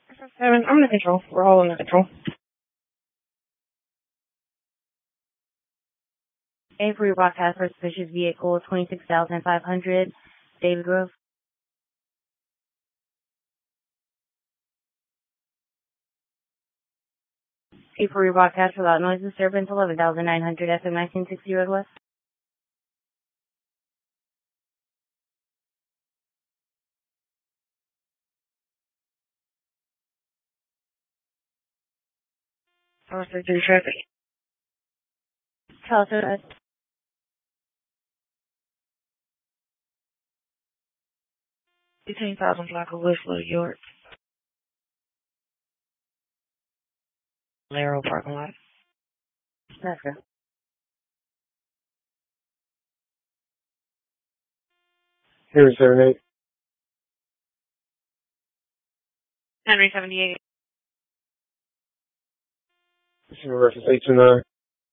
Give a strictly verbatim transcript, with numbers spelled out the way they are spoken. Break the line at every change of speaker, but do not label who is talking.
Seven, I'm in control. We're all in control. Avery broadcast for suspicious vehicle twenty-six thousand five hundred, David Grove. Avery broadcast for loud noise disturbance eleven thousand nine hundred, F M nineteen sixty Road West. Officer through traffic. Charleston. eighteen thousand block of Whistler, York. Laro parking lot. That's good. Here, seven eight. Henry seventy-eight. This is reference eight two nine.